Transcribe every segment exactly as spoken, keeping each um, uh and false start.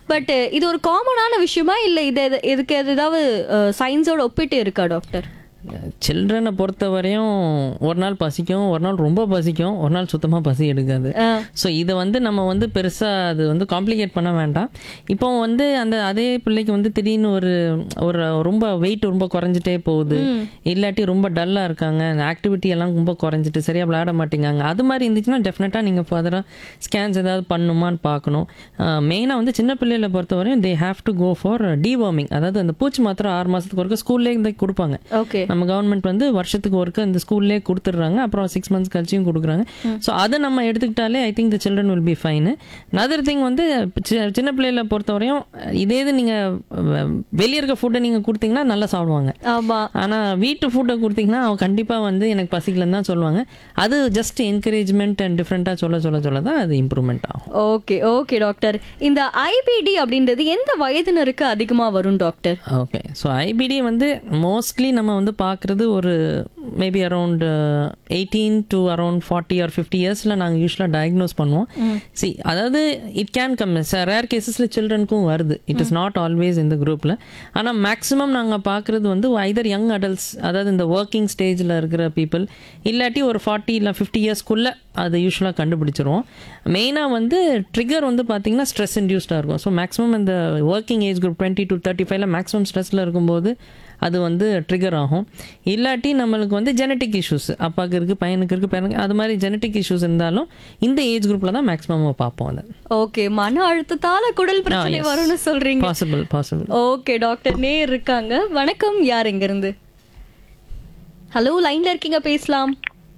But இது ஒரு காமனான விஷயமா இல்லை இது எது- இதுக்கு ஏதாவது சயின்ஸோட ஒப்பிட்டு இருக்கா டாக்டர்? சில்ட்ரனை பொறுத்த வரையும் ஒரு நாள் பசிக்கும், ஒரு நாள் ரொம்ப பசிக்கும், ஒரு நாள் சுத்தமாக பசி எடுக்காது. ஸோ இதை வந்து நம்ம வந்து பெருசாக அது வந்து காம்ப்ளிகேட் பண்ண வேண்டாம். இப்போ வந்து அந்த அதே பிள்ளைக்கு வந்து திடீர்னு ஒரு ஒரு ரொம்ப வெயிட் ரொம்ப குறைஞ்சிட்டே போகுது, இல்லாட்டி ரொம்ப டல்லாக இருக்காங்க, ஆக்டிவிட்டி எல்லாம் ரொம்ப குறைஞ்சிட்டு சரியாக விளையாட மாட்டேங்காங்க, அது மாதிரி இருந்துச்சுன்னா டெஃபினட்டாக நீங்கள் ஃபர்தராக ஸ்கேன்ஸ் ஏதாவது பண்ணுமான்னு பார்க்கணும். மெயினாக வந்து சின்ன பிள்ளைகளை பொறுத்த வரையும் they have to go for deworming, அதாவது அந்த பூச்சி மாத்திரை ஆறு மாதத்துக்கு ஒருக்க ஸ்கூல்லே இருந்து கொடுப்பாங்க. ஓகே. நம்ம கவர்மெண்ட் வந்து வருஷத்துக்கு ஒருக்க இந்த ஸ்கூல்லேயே கொடுத்துட்றாங்க, அப்புறம் சிக்ஸ் மந்த்ஸ் கழிச்சியும் கொடுக்குறாங்க. ஸோ அதை நம்ம எடுத்துக்கிட்டாலே I think the children will be fine. Other thing வந்து சி- சின்ன பிள்ளைகளை பொறுத்தவரையும் இதே இது நீங்கள் வெளியே இருக்க ஃபுட்டை நீங்கள் கொடுத்தீங்கன்னா நல்லா சாப்பிடுவாங்க. ஆமா. ஆனால் வீட்டு ஃபுட்டை கொடுத்தீங்கன்னா அவங்க கண்டிப்பாக வந்து எனக்கு பசிக்கலன்னு தான் சொல்லுவாங்க. அது ஜஸ்ட் என்கரேஜ்மெண்ட் அண்ட் டிஃப்ரெண்ட்டாக சொல்ல சொல்ல சொல்ல தான் அது இம்ப்ரூவ்மெண்ட் ஆகும். Okay okay doctor. இந்த ஐபிடி அப்படின்றது எந்த வயதினருக்கு அதிகமாக வரும் டாக்டர்? ஓகே. ஸோ ஐபிடி வந்து மோஸ்ட்லி நம்ம வந்து பார்க்குறது ஒரு maybe around eighteen to around forty R fifty இயர்ஸில் நாங்கள் யூஸ்வலாக டயக்னோஸ் பண்ணுவோம். சி அதாவது இட் கேன் கம் ரேர் கேசஸில் சில்ட்ரனுக்கும் வருது, இட் இஸ் நாட் ஆல்வேஸ் இந்த குரூப்பில். ஆனால் மேக்ஸிமம் நாங்கள் பார்க்குறது வந்து ஐதர் யங் அடல்ட்ஸ், அதாவது இந்த ஒர்க்கிங் ஸ்டேஜில் இருக்கிற பீப்புள், இல்லாட்டி ஒரு ஃபார்ட்டி இல்லை ஃபிஃப்டி இயர்ஸ்க்குள்ளே அது யூஸ்வலாக கண்டுபிடிச்சிருவோம். மெயினாக வந்து ட்ரிகர் வந்து பார்த்திங்கன்னா ஸ்ட்ரெஸ் இன்டியூஸ்டாக இருக்கும். ஸோ மேக்ஸிமம் இந்த working age group twenty to thirty ஃபைவ்ல மேக்ஸிமம் ஸ்ட்ரெஸ்ஸில் இருக்கும்போது அது வந்து ட்ரிகர் ஆகும். இல்லாட்டி நம்மளுக்கு வந்து ஜெனட்டிக் இஷ்யூஸ், அப்பாவுக்கு இருக்குது, பையனுக்கு இருக்குது, பையனுக்கு, அது மாதிரி ஜெனட்டிக் இஷ்யூஸ் இருந்தாலும் இந்த ஏஜ் குரூப்பில் தான் மேக்ஸிமம் பார்ப்போம். அது ஓகே. மன அழுத்தத்தால குடல் பிரச்சனை வரும்னு சொல்றீங்க. பாசிபிள் பாசிபிள் ஓகே டாக்டர், நேர் இருக்காங்க. வணக்கம், யார் எங்க இருந்து? ஹலோ, லைன்ல இருக்கீங்க, பேசலாம்.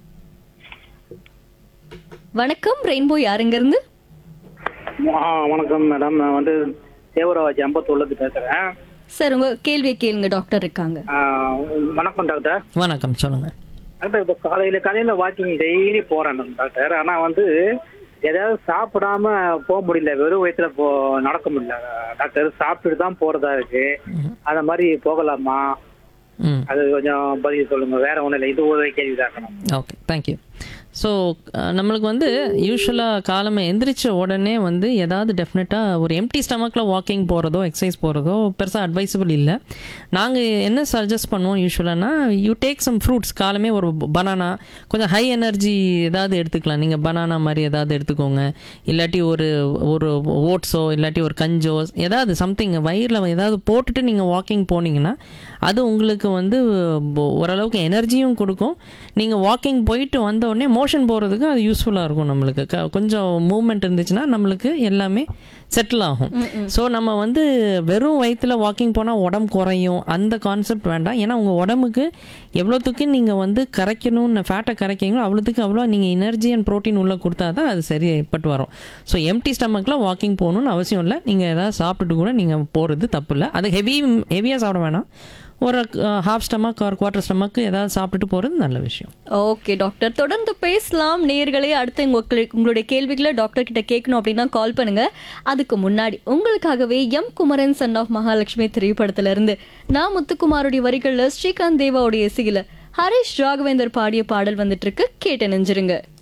வணக்கம், ரெயின்போ, யார் எங்க இருந்து? ஆ வணக்கம் மேடம், நான் வந்து தேவராஜ் அம்பத்தூர்லேருந்து பேசுகிறேன். சார், உங்க கேள்வியை கேளுங்க, டாக்டர் இருக்காங்க. வணக்கம் டாக்டர். வணக்கம், சொல்லுங்கள். டாக்டர், இப்போ காலையில் காலையில் வாக்கிங் டெய்லி போகிறேன் டாக்டர். ஆனால் வந்து எதாவது சாப்பிடாம போக முடியல, வெறும் வயிற்றுல போ நடக்க முடியல டாக்டர். சாப்பிட்டுட்டு தான் போகிறதா இருக்கு. அந்த மாதிரி போகலாமா? ம் அது கொஞ்சம் பதில் சொல்லுங்க. வேற ஒன்றும் இல்லை, இது ஒரு கேள்வி தான். Okay, thank you. ஸோ நம்மளுக்கு வந்து யூஸ்வலாக காலமாக எந்திரிச்ச உடனே வந்து ஏதாவது டெஃபினட்டாக ஒரு எம்டி ஸ்டமக்கில் வாக்கிங் போகிறதோ எக்ஸசைஸ் போகிறதோ பெருசாக அட்வைசபிள் இல்லை. நாங்கள் என்ன சஜஸ்ட் பண்ணுவோம் யூஸ்வலானா, யூ டேக் சம் ஃப்ரூட்ஸ். காலமே ஒரு பனானா, கொஞ்சம் ஹை எனர்ஜி ஏதாவது எடுத்துக்கலாம். நீங்கள் பனானா மாதிரி ஏதாவது எடுத்துக்கோங்க, இல்லாட்டி ஒரு ஒரு ஓட்ஸோ இல்லாட்டி ஒரு கஞ்சோ ஏதாவது சம்திங் வயிறில் ஏதாவது போட்டுட்டு நீங்கள் வாக்கிங் போனீங்கன்னா அது உங்களுக்கு வந்து ஓரளவுக்கு எனர்ஜியும் கொடுக்கும். நீங்கள் வாக்கிங் போயிட்டு வந்த உடனே மோஷன் போகிறதுக்கு அது யூஸ்ஃபுல்லாக இருக்கும். நம்மளுக்கு க கொஞ்சம் மூவ்மெண்ட் இருந்துச்சுன்னா நம்மளுக்கு எல்லாமே செட்டில் ஆகும். ஸோ நம்ம வந்து வெறும் வயிற்றுல வாக்கிங் போனால் உடம்பு குறையும் அந்த கான்செப்ட் வேண்டாம். ஏன்னா உங்கள் உடம்புக்கு எவ்வளோத்துக்கு நீங்கள் வந்து கரைக்கணும்னு ஃபேட்டை கரைக்கிங்களோ அவ்வளோத்துக்கு அவ்வளோ நீங்கள் எனர்ஜி அண்ட் ப்ரோட்டீன் உள்ளே கொடுத்தா தான் அது சரிப்பட்டு வரும். ஸோ எம்டி ஸ்டமக்கில் வாக்கிங் போகணுன்னு அவசியம் இல்லை. நீங்கள் எதாவது சாப்பிட்டுட்டு கூட நீங்கள் போகிறது தப்பு இல்லை. அது ஹெவி ஹெவியாக சாப்பிட வேணாம். ஒரு ஹாஃப் ஸ்டமக் ஒரு குவார்டர் ஸ்டமக்கு ஏதாவது சாப்பிட்டுட்டு போகிறது நல்ல விஷயம். ஓகே டாக்டர், தொடர்ந்து பேசலாம். நேயர்களே, அடுத்து உங்களுக்கு உங்களுடைய கேள்விகளை டாக்டர் கிட்ட கேட்கணும் அப்படின்னா கால் பண்ணுங்க. அதுக்கு முன்னாடி உங்களுக்காகவே M Kumaran son of Mahalakshmi திரைப்படத்துல இருந்து நான் முத்துக்குமாருடைய வரிகள்ல ஸ்ரீகாந்த் தேவாவுடைய இசையில ஹரிஷ் ராகவேந்தர் பாடிய பாடல் வந்துட்டு இருக்கு. கேட்டு நெஞ்சிருங்க.